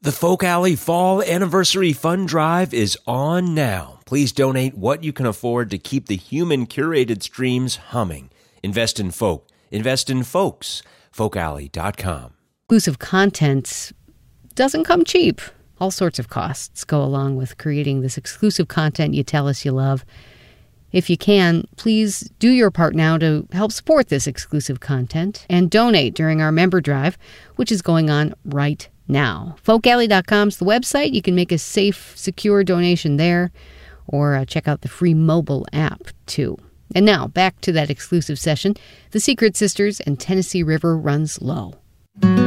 The Folk Alley Fall Anniversary Fund Drive is on now. Please donate what you can afford to keep the human-curated streams humming. Invest in folk. Invest in folks. Folkalley.com. Exclusive content doesn't come cheap. All sorts of costs go along with creating this exclusive content you tell us you love. If you can, please do your part now to help support this exclusive content and donate during our member drive, which is going on right now. Folkalley.com is the website. You can make a safe, secure donation there, or check out the free mobile app, too. And now, back to that exclusive session. The Secret Sisters and Tennessee River Runs Low.